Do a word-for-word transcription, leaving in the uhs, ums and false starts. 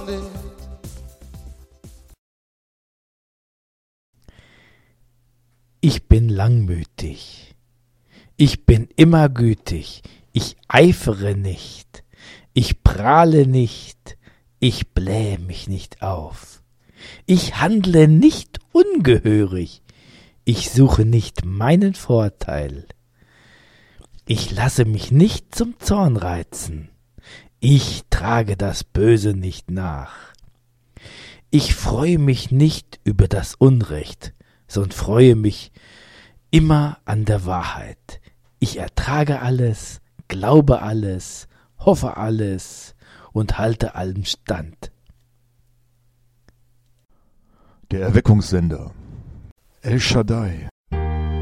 lonely. Ich bin langmütig, ich bin immer gütig, ich eifere nicht, ich prahle nicht, ich blähe mich nicht auf. Ich handle nicht ungehörig, ich suche nicht meinen Vorteil. Ich lasse mich nicht zum Zorn reizen, ich trage das Böse nicht nach. Ich freue mich nicht über das Unrecht, sondern freue mich immer an der Wahrheit. Ich ertrage alles, glaube alles, hoffe alles und halte allem stand. Der Erweckungssender El Shaddai.